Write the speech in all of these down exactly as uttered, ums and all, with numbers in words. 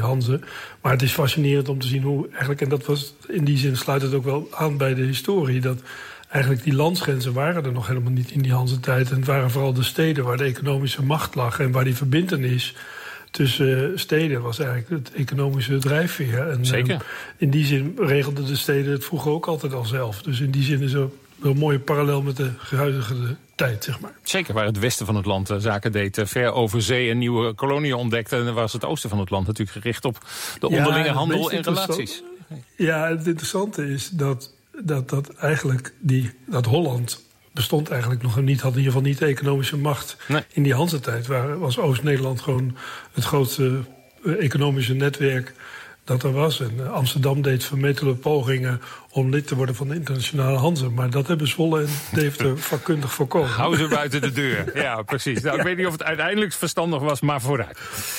Hanze. Maar het is fascinerend om te zien hoe eigenlijk... en dat was in die zin sluit het ook wel aan bij de historie... dat eigenlijk die landsgrenzen waren er nog helemaal niet in die Hanze-tijd. En het waren vooral de steden waar de economische macht lag... en waar die verbintenis tussen steden was eigenlijk het economische drijfveer. En, Zeker. Um, in die zin regelden de steden het vroeger ook altijd al zelf. Dus in die zin is er wel een mooie parallel met de gehuizigde tijd, zeg maar. Zeker, waar het westen van het land uh, zaken deed, uh, ver over zee en nieuwe koloniën ontdekte. En was het oosten van het land natuurlijk gericht op de onderlinge ja, handel en relaties. Ja, het interessante is dat, dat, dat eigenlijk die, dat Holland bestond eigenlijk nog niet, had in ieder geval niet de economische macht. Nee. In die Hanze-tijd was Oost-Nederland gewoon het grootste uh, economische netwerk dat er was. En uh, Amsterdam deed vermetele pogingen om lid te worden van de internationale Hanze. Maar dat hebben Zwolle en Deventer vakkundig voorkomen. Hou ze buiten de deur. Ja, precies. Nou, ja. Ik weet niet of het uiteindelijk verstandig was, maar vooruit.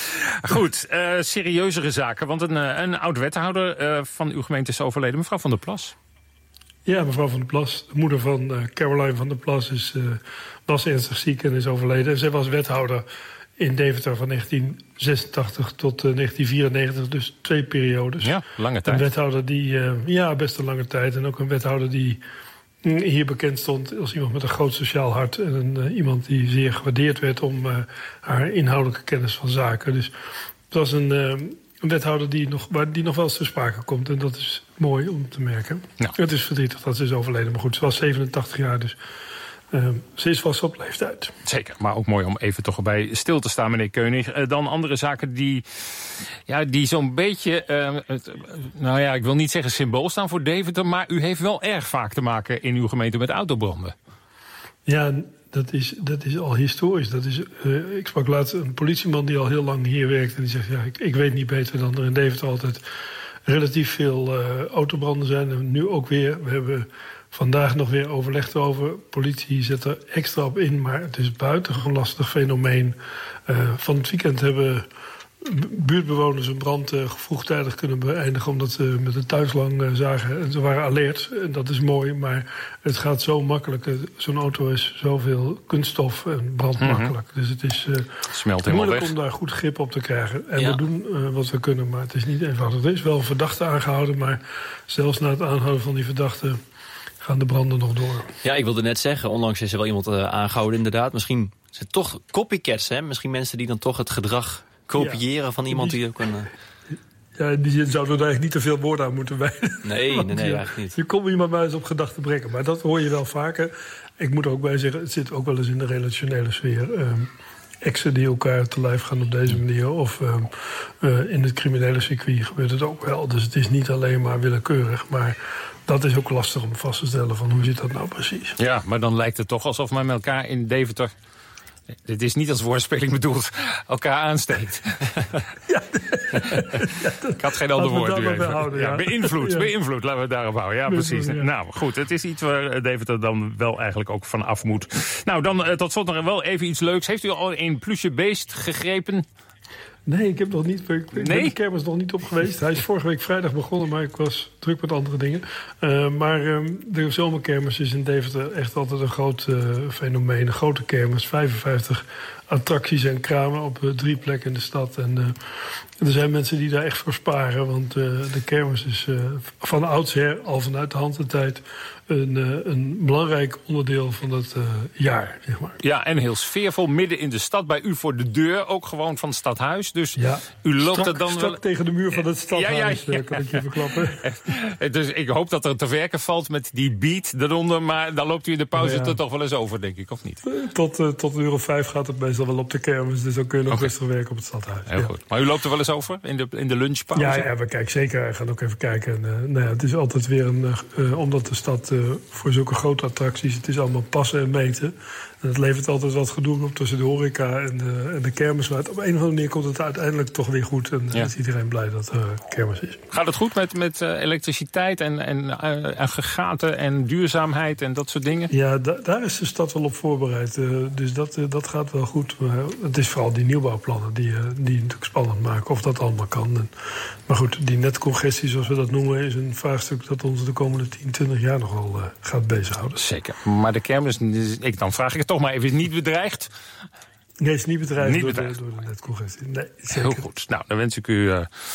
Goed, uh, serieuzere zaken. Want een, een oud-wethouder uh, van uw gemeente is overleden. Mevrouw Van der Plas. Ja, mevrouw Van der Plas, de moeder van uh, Caroline Van der Plas, is, uh, was ernstig ziek en is overleden. En zij was wethouder in Deventer van negentien zesentachtig tot uh, negentien vierennegentig, dus twee periodes. Ja, lange tijd. Een wethouder die, uh, ja, best een lange tijd. En ook een wethouder die mm, hier bekend stond als iemand met een groot sociaal hart. En een, uh, iemand die zeer gewaardeerd werd om uh, haar inhoudelijke kennis van zaken. Dus het was een... Uh, Een wethouder die nog, waar die nog wel eens ter sprake komt. En dat is mooi om te merken. Ja. Het is verdrietig dat ze is overleden. Maar goed, ze was zevenentachtig jaar, dus uh, ze is vast op leeftijd. Zeker, maar ook mooi om even toch bij stil te staan, meneer Keunig. Uh, dan andere zaken die, ja, die zo'n beetje... Uh, het, nou ja, ik wil niet zeggen symbool staan voor Deventer... maar u heeft wel erg vaak te maken in uw gemeente met autobranden. Ja, dat is, dat is al historisch. Dat is, uh, ik sprak laatst een politieman die al heel lang hier werkt. En die zegt, ja, ik, ik weet niet beter dan er in Deventer altijd relatief veel uh, autobranden zijn. En nu ook weer. We hebben vandaag nog weer overlegd over. Politie zet er extra op in, maar het is buitengewoon lastig fenomeen. Uh, van het weekend hebben buurtbewoners een brand uh, vroegtijdig kunnen beëindigen... omdat ze met de thuislang uh, zagen en ze waren alert. En dat is mooi, maar het gaat zo makkelijk. Zo'n auto is zoveel kunststof en brandmakkelijk. Mm-hmm. Dus het is uh, Smelt moeilijk weg. om daar goed grip op te krijgen. En ja. we doen uh, wat we kunnen, maar het is niet eenvoudig. Er is wel een verdachte aangehouden, maar zelfs na het aanhouden van die verdachte gaan de branden nog door. Ja, ik wilde net zeggen, onlangs is er wel iemand uh, aangehouden inderdaad. Misschien zijn het toch copycats, hè? Misschien mensen die dan toch het gedrag kopiëren ja, van iemand die, die ook een... Uh... Ja, in die zin zouden we daar eigenlijk niet te veel woorden aan moeten wijden. Nee, nee, nee, ja, eigenlijk niet. Je komt iemand maar eens op gedachten brengen. Maar dat hoor je wel vaker. Ik moet er ook bij zeggen, het zit ook wel eens in de relationele sfeer. Um, exen die elkaar te lijf gaan op deze manier. Of um, uh, in het criminele circuit gebeurt het ook wel. Dus het is niet alleen maar willekeurig. Maar dat is ook lastig om vast te stellen van hoe zit dat nou precies. Ja, maar dan lijkt het toch alsof men met elkaar in Deventer... Dit is niet als woordspeling bedoeld, elkaar aansteekt. Ja, ja, dat, ik had geen ander woord. Nu houden, ja. Ja, beïnvloed, ja. beïnvloed, laten we het daarop houden. Ja, precies. Ja. Nou, goed, het is iets waar Deventer dan wel eigenlijk ook van af moet. Nou, dan uh, tot slot nog wel even iets leuks. Heeft u al een pluche beest gegrepen? Nee, ik heb nog niet. Ik ben nee? de kermis nog niet op geweest. Hij is vorige week vrijdag begonnen, maar ik was druk met andere dingen. Uh, maar um, de zomerkermis is in Deventer echt altijd een groot uh, fenomeen. Een grote kermis, vijfenvijftig attracties en kramen op uh, drie plekken in de stad. En uh, er zijn mensen die daar echt voor sparen. Want uh, de kermis is uh, van oudsher, al vanuit de Hanze-tijd, een, uh, een belangrijk onderdeel van dat uh, jaar, zeg maar. Ja, en heel sfeervol, midden in de stad, bij u voor de deur, ook gewoon van het stadhuis. Dus ja, u loopt strak, er dan strak wel... tegen de muur van het stadhuis, ja, ja, ja. kan ik je verklappen. Dus ik hoop dat er te werken valt met die beat eronder, maar dan loopt u in de pauze ja. er toch wel eens over, denk ik, of niet? Tot, uh, tot een uur of vijf gaat het meestal wel op de kermis, dus dan kun je nog okay. rustig werken op het stadhuis. Heel ja. goed. Maar u loopt er wel eens over, in de, in de lunchpauze? Ja, ja, we kijken zeker. We gaan ook even kijken. En, uh, nou ja, het is altijd weer een... Uh, omdat de stad uh, voor zulke grote attracties... het is allemaal passen en meten. En het levert altijd wat gedoe op tussen de horeca en de, en de kermis. Maar op een of andere manier komt het uiteindelijk toch weer goed. En ja. is iedereen blij dat er uh, kermis is. Gaat het goed met, met uh, elektriciteit en, en, uh, en gegaten en duurzaamheid en dat soort dingen? Ja, da- daar is de stad wel op voorbereid. Uh, dus dat, uh, dat gaat wel goed. Maar het is vooral die nieuwbouwplannen die, uh, die natuurlijk spannend maken of dat allemaal kan. En, maar goed, die netcongestie, zoals we dat noemen, is een vraagstuk dat ons de komende tien, twintig jaar nogal uh, gaat bezighouden. Zeker. Maar de kermis, ik, dan vraag ik het toch maar even, is niet bedreigd? Nee, het is niet bedreigd, niet door, bedreigd. De, door de netcongestie. Nee, zeker. Heel goed. Nou, dan wens ik u uh,